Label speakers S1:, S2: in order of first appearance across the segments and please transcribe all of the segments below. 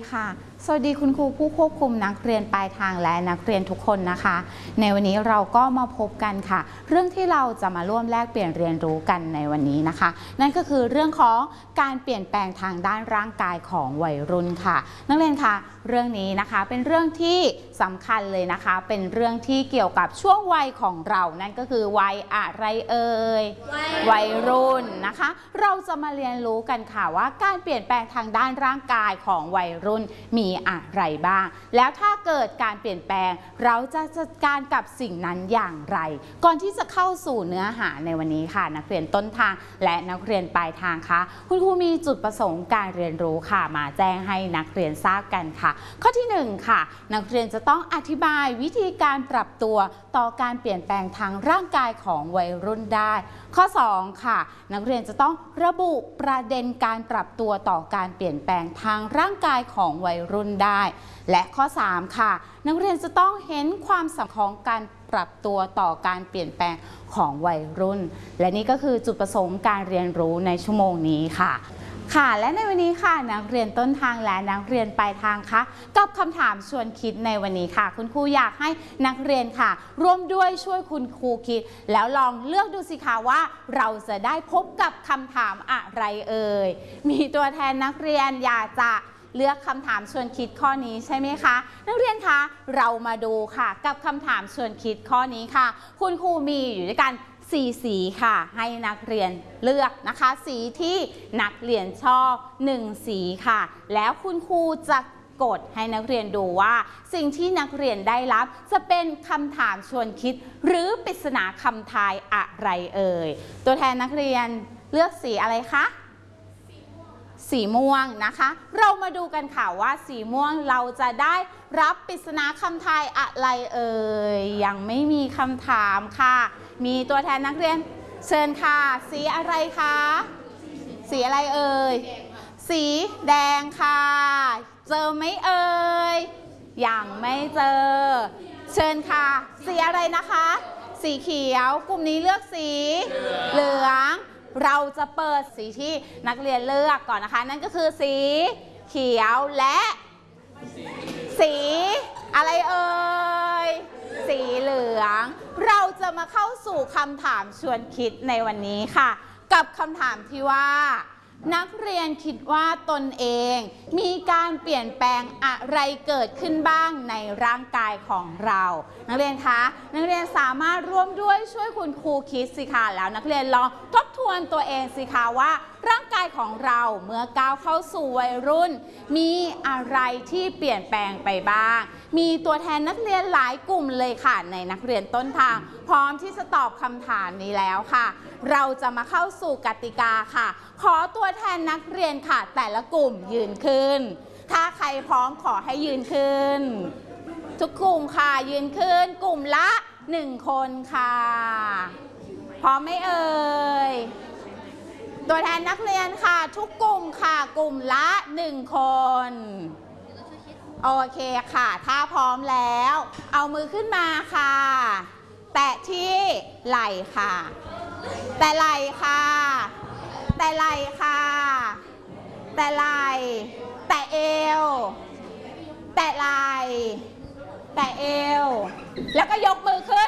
S1: ค่ะสวัสดีคุณครูผู้ควบคุมนักเรียนปลายทางและนักเรียนทุกคนนะคะในวันนี้เราก็มาพบกันค่ะเรื่องที่เราจะมาร่วมแลกเปลี่ยนเรียนรู้กันในวันนี้นะคะนั่นก็คือเรื่องของการเปลี่ยนแปลงทางด้านร่างกายของวัยรุ่นค่ะนักเรียนคะเรื่องนี้นะคะเป็นเรื่องที่สำคัญเลยนะคะเป็นเรื่องที่เกี่ยวกับช่วงวัยของเรานั่นก็คือวัยอะไรเอ่ยวัยรุ่นนะคะเราจะมาเรียนรู้กันค่ะว่าการเปลี่ยนแปลงทางด้านร่างกายของวัยรุ่นมีอะไรบ้างแล้วถ้าเกิดการเปลี่ยนแปลงเราจะจัดการกับสิ่งนั้นอย่างไรก่อนที่จะเข้าสู่เนื้อหาในวันนี้ค่ะนักเรียนต้นทางและนักเรียนปลายทางคะคุณครูมีจุดประสงค์การเรียนรู้ค่ะมาแจ้งให้นักเรียนทราบกันค่ะข้อที่1ค่ะนักเรียนจะต้องอธิบายวิธีการปรับตัวต่อการเปลี่ยนแปลงทางร่างกายของวัยรุ่นได้ข้อ2ค่ะนักเรียนจะต้องระบุประเด็นการปรับตัวต่อการเปลี่ยนแปลงทางร่างกายของวัยรุ่นได้และข้อ3ค่ะนักเรียนจะต้องเห็นความสำคัญของการปรับตัวต่อการเปลี่ยนแปลงของวัยรุ่นและนี่ก็คือจุดประสงค์การเรียนรู้ในชั่วโมงนี้ค่ะและในวันนี้ค่ะนักเรียนต้นทางและนักเรียนปลายทางคะกับคำถามชวนคิดในวันนี้ค่ะคุณครูอยากให้นักเรียนค่ะร่วมด้วยช่วยคุณครูคิดแล้วลองเลือกดูสิคะว่าเราจะได้พบกับคำถามอะไรเอ่ยมีตัวแทนนักเรียนอยากจะเลือกคำถามชวนคิดข้อนี้ใช่ไหมคะนักเรียนคะเรามาดูค่ะกับคำถามชวนคิดข้อนี้ค่ะคุณครูมีอยู่ด้วยกัน4 สีค่ะให้นักเรียนเลือกนะคะสีที่นักเรียนชอบ1สีค่ะแล้วคุณครูจะกดให้นักเรียนดูว่าสิ่งที่นักเรียนได้รับจะเป็นคำถามชวนคิดหรือปริศนาคำทายอะไรเอ่ยตัวแทนนักเรียนเลือกสีอะไรคะสีม่วงนะคะเรามาดูกันค่ะว่าสีม่วงเราจะได้รับปริศนาคำทายอะไรเอ่ยยังไม่มีคำถามค่ะมีตัวแทนนักเรียนเชิญค่ะสีอะไรคะสีอะไรเอ่ยสีแดงค่ะเจอไหมเอ่ยยังไม่เจอเชิญค่ะสีอะไรนะคะสีเขียวกลุ่มนี้เลือกสีเหลืองเราจะเปิดสีที่นักเรียนเลือกก่อนนะคะนั่นก็คือสีเขียวและสีอะไรเอ่ยสีเหลืองเราจะมาเข้าสู่คำถามชวนคิดในวันนี้ค่ะกับคำถามที่ว่านักเรียนคิดว่าตนเองมีการเปลี่ยนแปลงอะไรเกิดขึ้นบ้างในร่างกายของเรานักเรียนคะนักเรียนสามารถร่วมด้วยช่วยคุณครูคิดสิคะแล้วนักเรียนลองทบทวนตัวเองสิคะว่าร่างกายของเราเมื่อก้าวเข้าสู่วัยรุ่นมีอะไรที่เปลี่ยนแปลงไปบ้างมีตัวแทนนักเรียนหลายกลุ่มเลยค่ะในนักเรียนต้นทางพร้อมที่จะตอบคำถามนี้แล้วค่ะเราจะมาเข้าสู่กติกาค่ะขอตัวแทนนักเรียนค่ะแต่ละกลุ่มยืนขึ้นถ้าใครพร้อมขอให้ยืนขึ้นทุกกลุ่มค่ะยืนขึ้นกลุ่มละ1 คนค่ะพร้อมไหมเอ่ยตัวแทนนักเรียนค่ะทุกกลุ่มค่ะกลุ่มละ1 คนโอเคค่ะถ้าพร้อมแล้วเอามือขึ้นมาค่ะแตะที่ไหล่ค่ะแตะไหล่ค่ะแตะไหล่ค่ะแตะไหล่แตะเอวแตะไหล่แตะเอวแล้วก็ยกมือขึ้น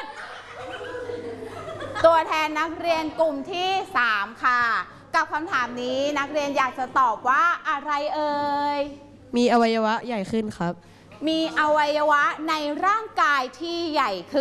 S1: ตัวแทนนักเรียนกลุ่มที่3ค่ะกับคำถามนี้นักเรียนอยากจะตอบว่าอะไรเอ่ย
S2: มีอวัยวะใหญ่ขึ้นครับ
S1: มีอวัยวะในร่างกายที่ใหญ่ขึ้น